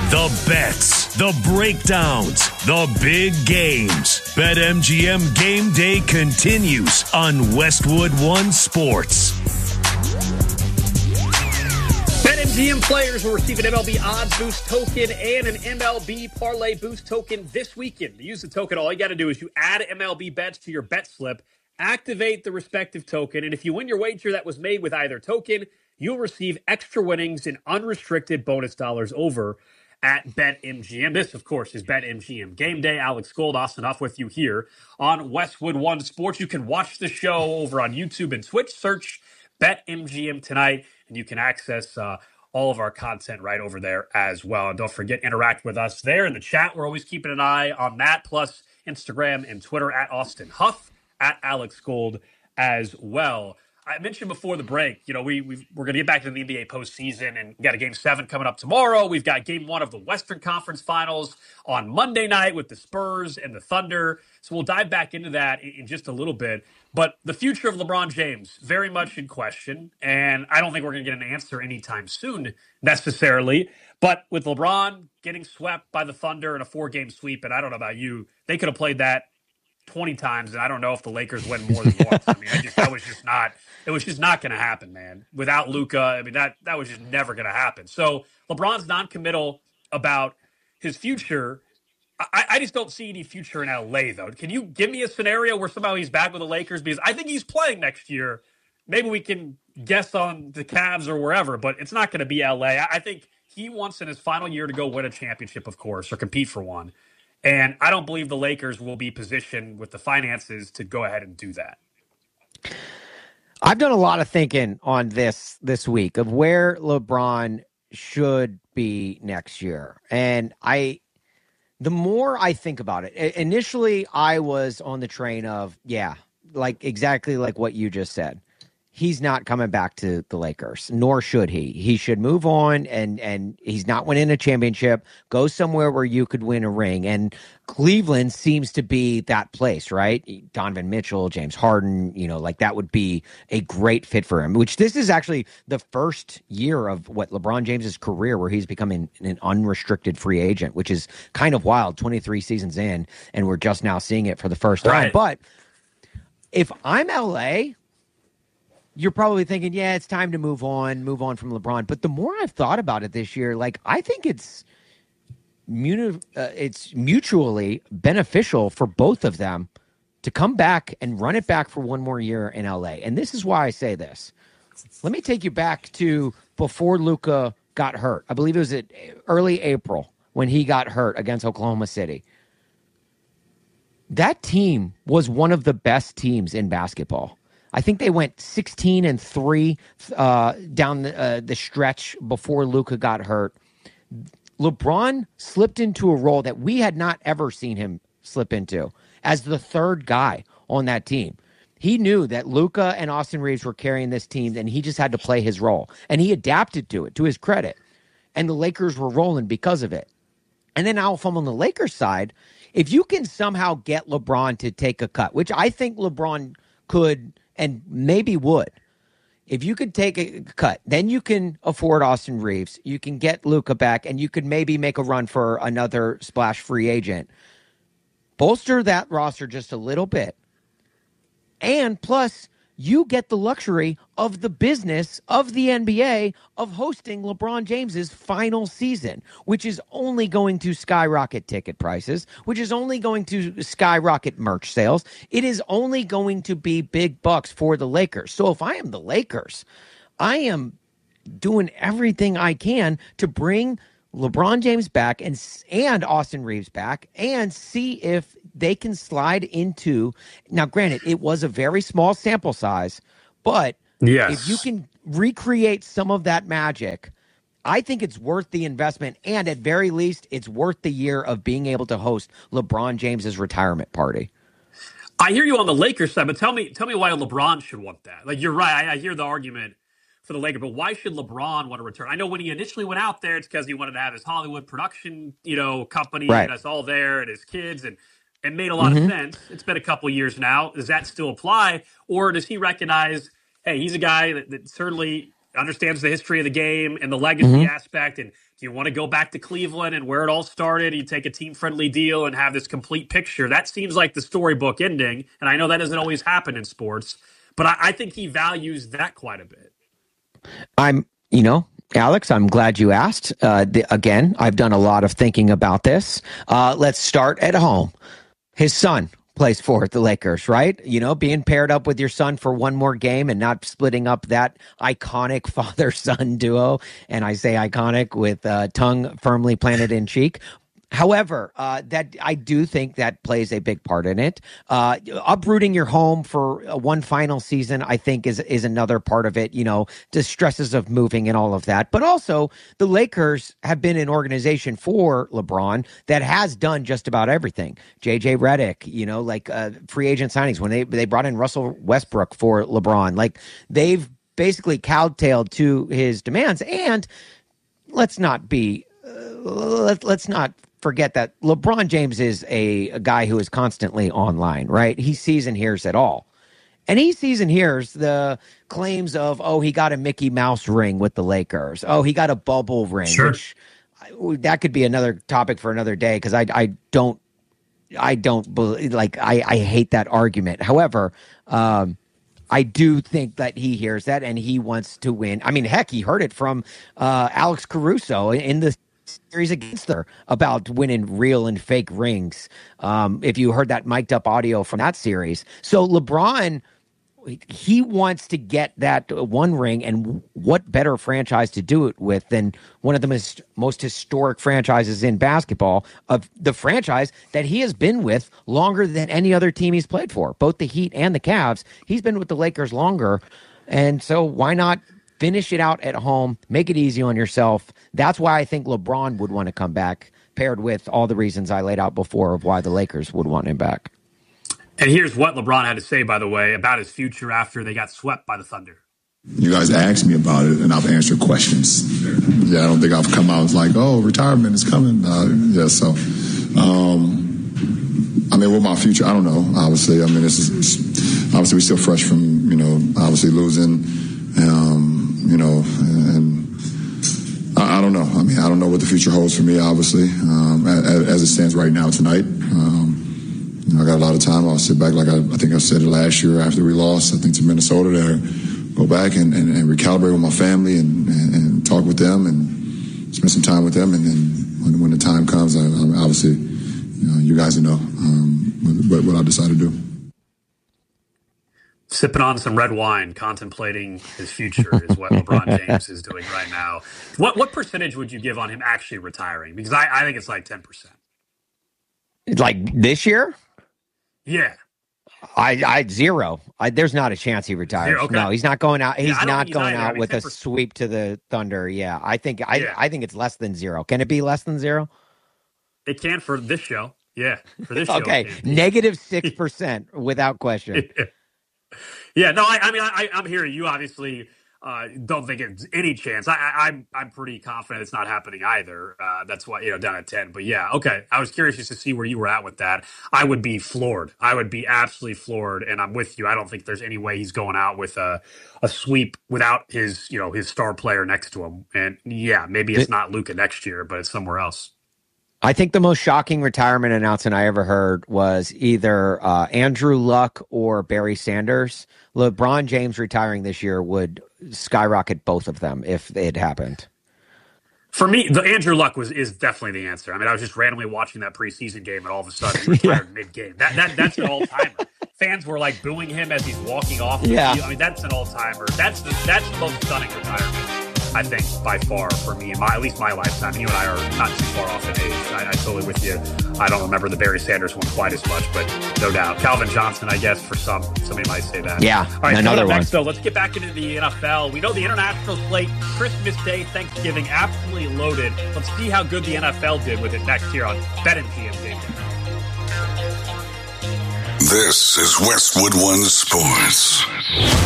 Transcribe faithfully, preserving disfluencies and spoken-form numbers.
The bets, the breakdowns, the big games. BetMGM Game Day continues on Westwood One Sports. BetMGM players will receive an M L B Odds Boost token and an M L B Parlay Boost token this weekend. To use the token, all you got to do is you add M L B bets to your bet slip, activate the respective token, and if you win your wager that was made with either token, you'll receive extra winnings and unrestricted bonus dollars over at BetMGM. This, of course, is BetMGM Game Day. Alex Gold, Austin Huff with you here on Westwood One Sports. You can watch the show over on YouTube and Twitch. Search BetMGM tonight, and you can access uh, all of our content right over there as well. And don't forget, interact with us there in the chat. We're always keeping an eye on that, plus Instagram and Twitter at Austin Huff, at Alex Gold as well. I mentioned before the break, you know, we we've, we're going to get back to the N B A postseason, and we got a game seven coming up tomorrow. We've got game one of the Western Conference Finals on Monday night with the Spurs and the Thunder. So we'll dive back into that in, in just a little bit. But the future of LeBron James, very much in question. And I don't think we're going to get an answer anytime soon necessarily. But with LeBron getting swept by the Thunder in a four-game sweep, and I don't know about you, they could have played that twenty times, and I don't know if the Lakers win more than once. I mean, I just that was just not it was just not going to happen, man. Without Luka, I mean that that was just never going to happen. So LeBron's non-committal about his future. I, I just don't see any future in L A, though. Can you give me a scenario where somehow he's back with the Lakers? Because I think he's playing next year. Maybe we can guess on the Cavs or wherever, but it's not going to be L A. I, I think he wants in his final year to go win a championship, of course, or compete for one. And I don't believe the Lakers will be positioned with the finances to go ahead and do that. I've done a lot of thinking on this this week of where LeBron should be next year. And I, the more I think about it, initially I was on the train of, yeah, like exactly like what you just said. He's not coming back to the Lakers, nor should he. He should move on, and and he's not winning a championship. Go somewhere where you could win a ring. And Cleveland seems to be that place, right? Donovan Mitchell, James Harden, you know, like that would be a great fit for him, which this is actually the first year of what LeBron James's career where he's becoming an unrestricted free agent, which is kind of wild, twenty-three seasons in, and we're just now seeing it for the first time. Right. But if I'm L A, you're probably thinking, yeah, it's time to move on, move on from LeBron. But the more I've thought about it this year, like I think it's muni- uh, it's mutually beneficial for both of them to come back and run it back for one more year in L A. And this is why I say this. Let me take you back to before Luka got hurt. I believe it was at early April when he got hurt against Oklahoma City. That team was one of the best teams in basketball. I think they went sixteen and three uh, down the, uh, the stretch before Luka got hurt. LeBron slipped into a role that we had not ever seen him slip into as the third guy on that team. He knew that Luka and Austin Reeves were carrying this team, and he just had to play his role. And he adapted to it, to his credit. And the Lakers were rolling because of it. And then now if I'm on the Lakers side, if you can somehow get LeBron to take a cut, which I think LeBron could and maybe would. If you could take a cut, then you can afford Austin Reeves. You can get Luka back, and you could maybe make a run for another splash free agent. Bolster that roster just a little bit. And plus, you get the luxury of the business of the N B A of hosting LeBron James's final season, which is only going to skyrocket ticket prices, which is only going to skyrocket merch sales. It is only going to be big bucks for the Lakers. So if I am the Lakers, I am doing everything I can to bring LeBron James back and and Austin Reeves back and see if they can slide into. Now, granted, it was a very small sample size, but yes, if you can recreate some of that magic, I think it's worth the investment. And at very least, it's worth the year of being able to host LeBron James's retirement party. I hear you on the Lakers side, but tell me, tell me why LeBron should want that. Like, you're right. I, I hear the argument for the Lakers, but why should LeBron want to return? I know when he initially went out there, it's because he wanted to have his Hollywood production, you know, company right. and us all there and his kids, and it made a lot mm-hmm. of sense. It's been a couple of years now. Does that still apply, or does he recognize, hey, he's a guy that, that certainly understands the history of the game and the legacy mm-hmm. aspect. And do you want to go back to Cleveland and where it all started? You take a team-friendly deal and have this complete picture. That seems like the storybook ending. And I know that doesn't always happen in sports, but I, I think he values that quite a bit. I'm, you know, Alex, I'm glad you asked. Uh, the, again, I've done a lot of thinking about this. Uh, let's start at home. His son plays for the Lakers, right? You know, being paired up with your son for one more game and not splitting up that iconic father-son duo. And I say iconic with uh, tongue firmly planted in cheek. However, uh, that I do think that plays a big part in it. Uh, uprooting your home for one final season, I think, is is another part of it. You know, the stresses of moving and all of that. But also, the Lakers have been an organization for LeBron that has done just about everything. J J Redick, you know, like uh, free agent signings when they they brought in Russell Westbrook for LeBron. Like they've basically cowtailed to his demands. And let's not be uh, let, let's not. forget that LeBron James is a, a guy who is constantly online, right? He sees and hears it all. And he sees and hears the claims of, oh, he got a Mickey Mouse ring with the Lakers. Oh, he got a bubble ring. Sure. Which, that could be another topic for another day because I, I don't, I don't believe, like, I, I hate that argument. However, um, I do think that he hears that and he wants to win. I mean, heck, he heard it from uh, Alex Caruso in the series against her about winning real and fake rings. Um, if you heard that mic'd up audio from that series. So LeBron, he wants to get that one ring, and what better franchise to do it with than one of the most, most historic franchises in basketball, of the franchise that he has been with longer than any other team he's played for, both the Heat and the Cavs. He's been with the Lakers longer. And so why not finish it out at home, make it easy on yourself? That's why I think LeBron would want to come back, paired with all the reasons I laid out before of why the Lakers would want him back. And here's what LeBron had to say, by the way, about his future after they got swept by the Thunder. You guys asked me about it, and I've answered questions. Yeah, I don't think I've come out as like, oh, retirement is coming. Uh, yeah, so, um, I mean, what my future, I don't know, obviously. I mean, this is, obviously, we're still fresh from, you know, obviously losing. Um, you know, and I, I don't know. I mean, I don't know what the future holds for me, obviously, um, as, as it stands right now tonight. Um, you know, I got a lot of time. I'll sit back, like I, I think I said it last year after we lost, I think to Minnesota, to go back and, and, and recalibrate with my family and, and, and talk with them and spend some time with them. And then when, when the time comes, I, I obviously, you know, you guys know um, what, what I decide to do. Sipping on some red wine, contemplating his future is what LeBron James is doing right now. What what percentage would you give on him actually retiring? Because I, I think it's like ten percent. Like this year? Yeah. I, I zero. I, there's not a chance he retires. Zero, okay. No, he's not going out. He's yeah, not he's going either. out I mean, with ten percent. A sweep to the Thunder. Yeah, I think I yeah. I think it's less than zero. Can it be less than zero? It can for this show. Yeah, for this show. Okay, negative six percent without question. yeah. Yeah, no, I, I mean, I, I'm hearing you. Obviously, uh, don't think it's any chance. I, I, I'm, I'm pretty confident it's not happening either. Uh, that's why, you know, down at ten. But yeah, okay. I was curious just to see where you were at with that. I would be floored. I would be absolutely floored, and I'm with you. I don't think there's any way he's going out with a, a sweep without his, you know, his star player next to him. And yeah, maybe it's not Luka next year, but it's somewhere else. I think the most shocking retirement announcement I ever heard was either uh, Andrew Luck or Barry Sanders. LeBron James retiring this year would skyrocket both of them if it happened. For me, the Andrew Luck was is definitely the answer. I mean, I was just randomly watching that preseason game, and all of a sudden he retired yeah. mid-game. That, that That's an all-timer. Fans were, like, booing him as he's walking off. Yeah. I mean, that's an all-timer. That's the, that's the most stunning retirement, I think, by far for me, in my, at least my lifetime. And you and I are not too far off in age. I, I totally with you. I don't remember the Barry Sanders one quite as much, but no doubt. Calvin Johnson, I guess, for some. Somebody might say that. Yeah, all right, another so one. Next, though, let's get back into the N F L. We know the international slate, Christmas Day, Thanksgiving, absolutely loaded. Let's see how good the N F L did with it next year on BetMGM Game Day. This is Westwood One Sports.